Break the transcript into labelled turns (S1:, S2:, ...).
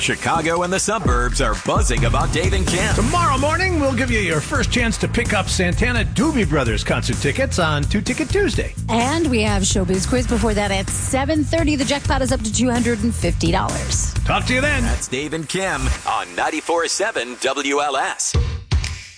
S1: Chicago and the suburbs are buzzing about Dave and Kim.
S2: Tomorrow morning, we'll give you your first chance to pick up Santana Doobie Brothers concert tickets on 2-Ticket Tuesday.
S3: And we have Showbiz Quiz before that at 7:30. The jackpot is up to $250.
S2: Talk to you then.
S1: That's Dave and Kim on 94.7 WLS.